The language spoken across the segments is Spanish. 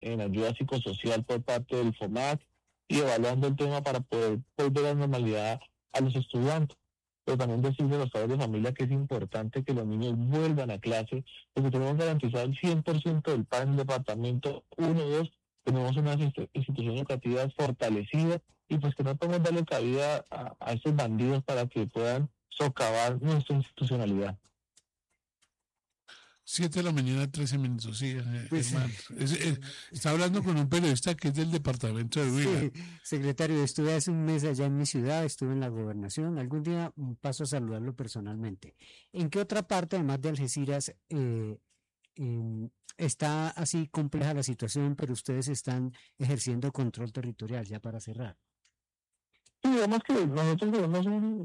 en ayuda psicosocial por parte del FOMAC y evaluando el tema para poder volver a la normalidad a los estudiantes. Pero también decirle a los padres de familia que es importante que los niños vuelvan a clase, porque tenemos garantizado el 100% del PAN en el departamento 1 o 2, tenemos unas instituciones educativas fortalecidas y pues que no podemos darle cabida a estos bandidos para que puedan socavar nuestra institucionalidad. 7 de la mañana, 13 minutos, sí, Pues, hermano. Está hablando con un periodista que es del departamento de Huila. sí, secretario, estuve hace un mes allá en mi ciudad, estuve en la gobernación, algún día paso a saludarlo personalmente. ¿En qué otra parte, además de Algeciras, está así compleja la situación, pero ustedes están ejerciendo control territorial, ya para cerrar? Sí, digamos que nosotros tenemos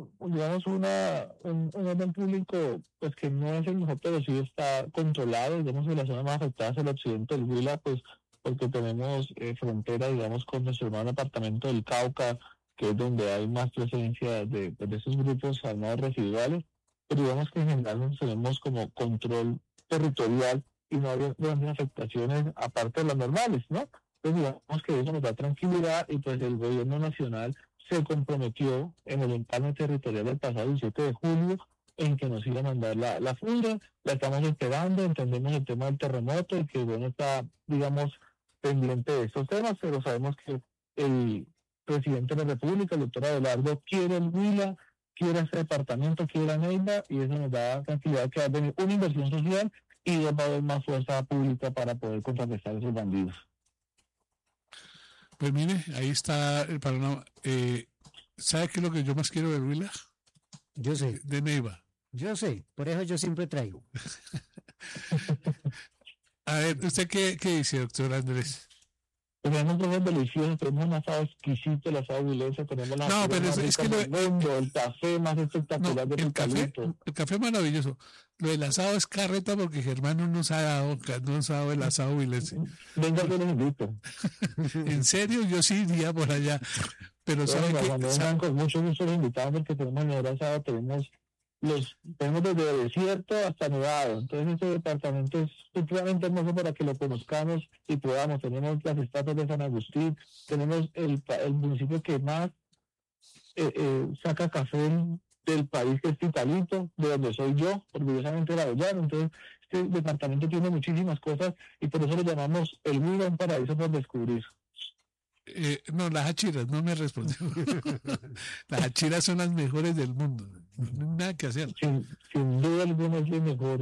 un orden público pues que no es el mejor, pero sí está controlado. Digamos que la zona más afectada es el occidente del Huila, pues porque tenemos frontera, digamos, con nuestro hermano departamento del Cauca, que es donde hay más presencia de esos grupos armados residuales. Pero digamos que en general nos tenemos como control territorial y no hay grandes afectaciones aparte de las normales, ¿no? Entonces digamos que eso nos da tranquilidad y pues el gobierno nacional se comprometió en el empalme territorial del pasado 17 de julio en que nos iba a mandar la funda, la estamos esperando, entendemos el tema del terremoto y que bueno está, digamos, pendiente de estos temas, pero sabemos que el presidente de la República, el doctor Abelardo, quiere el Huila, quiere este departamento, quiere la Neiva y eso nos da tranquilidad que va a venir una inversión social y va a haber más fuerza pública para poder contrarrestar a esos bandidos. Pues mire, ahí está el panorama. ¿Sabe qué es lo que yo más quiero de Huila? Yo sé, De Neiva. yo sé, por eso yo siempre traigo. A ver, ¿usted qué dice, doctor Andrés? Tenemos cosas deliciosas, tenemos un asado exquisito, el asado huilense, tenemos la No, pero es que del mundo, el café más espectacular de Pucallito. El café es maravilloso. Lo del asado es carreta porque Germán no nos ha dado el asado huilense. Venga, yo les invito. En serio, yo sí iría por allá. Pero Bueno, sabe cuando vengan con mucho gusto los invitamos porque tenemos el mejor asado, tenemos desde desierto hasta nevado. Entonces este departamento es supremamente hermoso para que lo conozcamos y podamos. Tenemos las estatuas de San Agustín, tenemos el municipio que más saca café del país, que es Pitalito, de donde soy yo, orgullosamente laboyano. Entonces este departamento tiene muchísimas cosas y por eso lo llamamos el Huila, un paraíso por descubrir. No, las achiras, no me respondió. Las achiras son las mejores del mundo. No hay nada que hacer. Sin duda alguna es el mejor.